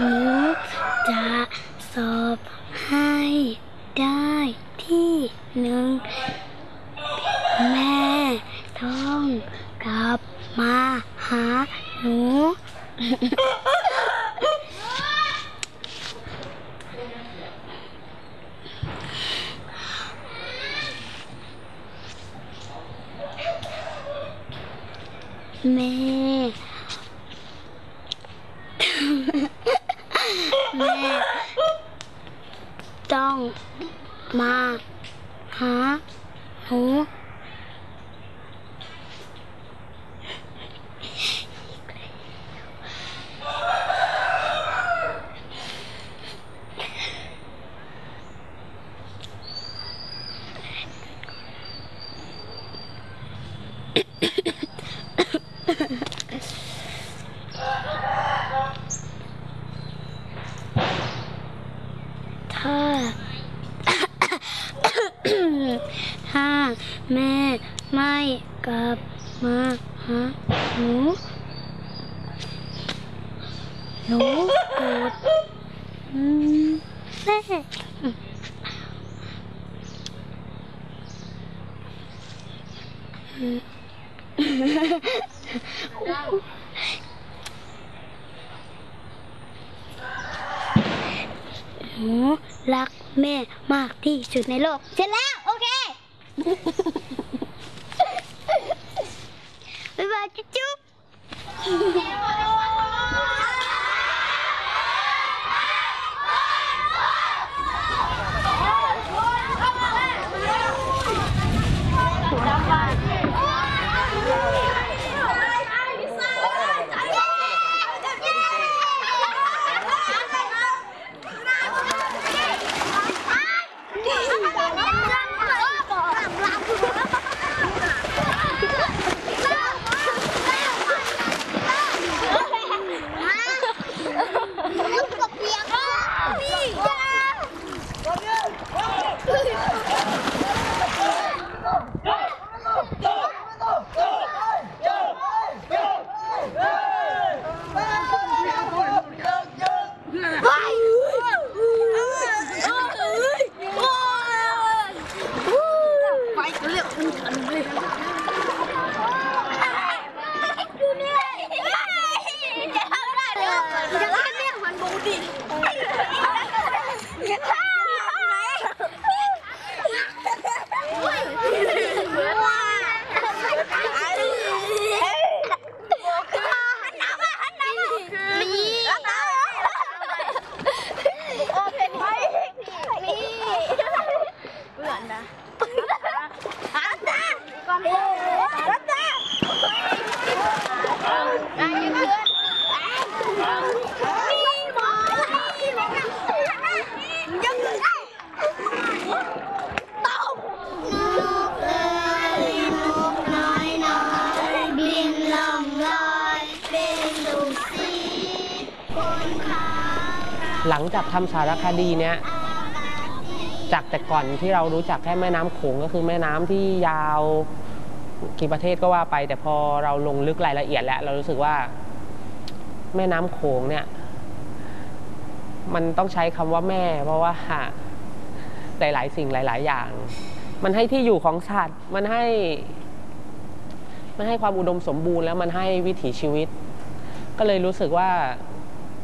หนูจะสอบให้ได้ที่หนึ่งแม่ต้องกลับมาหาหนูแม่ต้องมาหาหนูถ้าแม่ไม่กลับมาหาหนูโกรธแม่หนูรักแม่มากที่สุดในโลกเสร็จแล้วโอเคบ๊ายบายจุ๊บหลังจากทำสารคดีเนี้ยจากแต่ก่อนที่เรารู้จักแค่แม่น้ำโขงก็คือแม่น้ำที่ยาวกี่ประเทศก็ว่าไปแต่พอเราลงลึกรายละเอียดแล้วเรารู้สึกว่าแม่น้ำโขงเนี่ยมันต้องใช้คำว่าแม่เพราะว่าหลายๆสิ่งหลายๆอย่างมันให้ที่อยู่ของสัตว์มันให้ความอุดมสมบูรณ์แล้วมันให้วิถีชีวิตก็เลยรู้สึกว่า